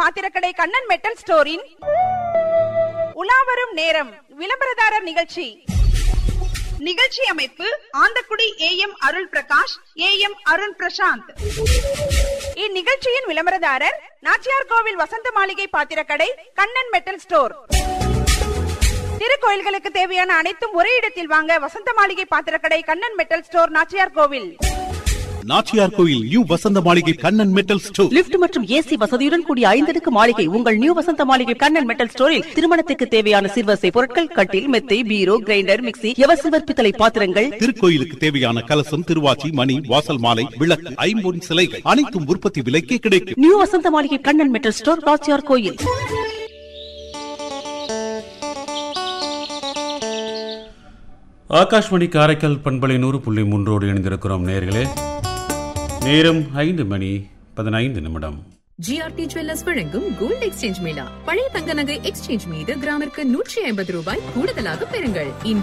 பாத்திரக்கடை Kannan metal ஸ்டோரின் உலாவரும் நேரம் விளம்பரதாரர் நிகழ்ச்சி. நிகழ்ச்சி அமைப்பு Anthakudi AM Arul Prakash, AM Arun Prashanth. இந்நிகழ்ச்சியின் விளம்பரதாரர் நாச்சியார் கோவில் வசந்த மாளிகை பாத்திரக்கடை கண்ணன் மெட்டல் ஸ்டோர். திருக்கோயில்களுக்கு தேவையான அனைத்தும் ஒரே இடத்தில் வாங்க வசந்த மாளிகை பாத்திரக்கடை கண்ணன் மெட்டல் ஸ்டோர், நாச்சியார் கோவில். நாச்சியார் கோயில் நியூ வசந்த மாளிகை கண்ணன் மெட்டல் ஸ்டோர். லிப்ட் மற்றும் AC வசதியுடன் கூடிய 5 அடுக்கு மாளிகை உங்கள் நியூ வசந்த மாளிகை கண்ணன் மெட்டல் ஸ்டோரில் திருமணத்துக்கு தேவையான சிறுவசை பொருட்கள், கட்டில், மெத்தை, பீரோ, கிரைண்டர், மிக்ஸி, எவர்சில்வர் பித்தளை பாத்திரங்கள், திருக்கோயிலுக்கு தேவையான கலசம், திருவாச்சி, மணி, வாசல் மாலை, விளக்கு, ஐம்பொன் சிலைகள் அனைத்தும் உற்பத்தி விலைக்கே கிடைக்கும். நியூ வசந்த மாளிகை கண்ணன் மெட்டல் ஸ்டோர், நாச்சியார் கோயில். ஆகாஷ்வாணி காரைக்கால் பண்பலை 100.3 இணைந்திருக்கிறோம் நேயர்களே. நேரம் 5:15 GRT ஜுவல்லர்ஸ் வழங்கும் கோல்ட் எக்ஸ்சேஞ்ச் மேளா. பழைய தங்க நகை எக்ஸ்சேஞ்ச் மீது கிராமிற்கு 150 ரூபாய் கூடுதலாக பெறுங்கள்.